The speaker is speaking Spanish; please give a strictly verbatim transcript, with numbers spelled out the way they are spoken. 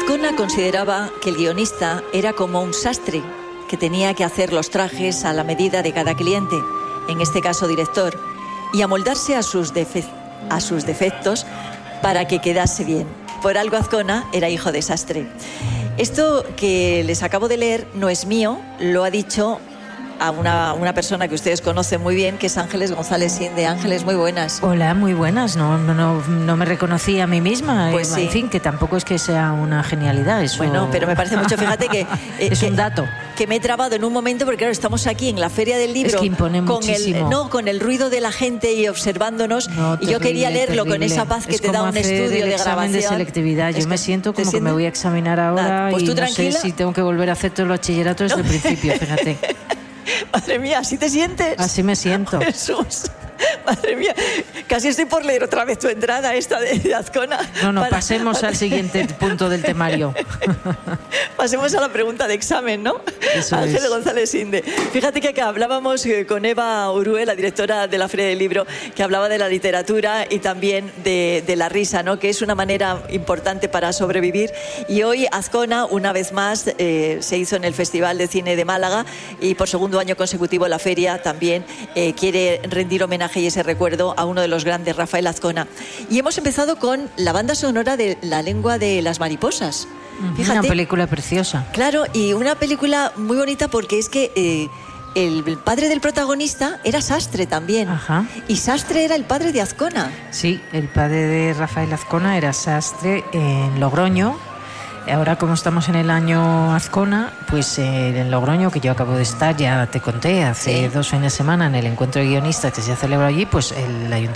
Azcona consideraba que el guionista era como un sastre que tenía que hacer los trajes a la medida de cada cliente, en este caso director, y amoldarse a sus, defe- a sus defectos para que quedase bien. Por algo Azcona era hijo de sastre. Esto que les acabo de leer no es mío, lo ha dicho a una, una persona que ustedes conocen muy bien, que es Ángeles González Sinde. Ángeles, muy buenas. Hola, muy buenas. No, no, no, no me reconocí a mí misma. Pues sí. En fin, que tampoco es que sea una genialidad. Eso... Bueno, pero me parece mucho. Fíjate que... Eh, es que, un dato. Que me he trabado en un momento, porque claro, estamos aquí en la Feria del Libro. Es que impone con muchísimo. el, no, con el ruido de la gente y observándonos. No, y terrible, yo quería leerlo terrible. con esa paz que es te da un hacer estudio el de examen grabación. de selectividad. Yo Es me que siento te como que sientes... me voy a examinar ahora. Nada, pues y tú no tranquila. sé si tengo que volver a hacer todo el bachillerato desde No. el principio, fíjate. Madre mía, ¿así te sientes? Así me siento. Jesús, madre mía, casi estoy por leer otra vez tu entrada esta de, de Azcona. No, no, para... pasemos al siguiente punto del temario. Pasemos a la pregunta de examen, ¿no? Eso Ángeles es. González Sinde. Fíjate que acá hablábamos con Eva Urue, la directora de la Feria del Libro, que hablaba de la literatura y también de, de la risa, ¿no? Que es una manera importante para sobrevivir. Y hoy Azcona, una vez más, eh, se hizo en el Festival de Cine de Málaga, y por segundo año consecutivo la feria también eh, quiere rendir homenaje y ese recuerdo a uno de los grandes, Rafael Azcona. Y hemos empezado con la banda sonora de La lengua de las mariposas. Fíjate, una película preciosa. Claro, y una película muy bonita porque es que eh, el padre del protagonista era sastre también. Ajá. Y sastre era el padre de Azcona. Sí, el padre de Rafael Azcona era sastre en Logroño. Ahora, como estamos en el año Azcona, pues eh, en Logroño, que yo acabo de estar, ya te conté, hace Sí. dos fines de semana en el encuentro de guionistas que se ha celebrado allí, pues el ayuntamiento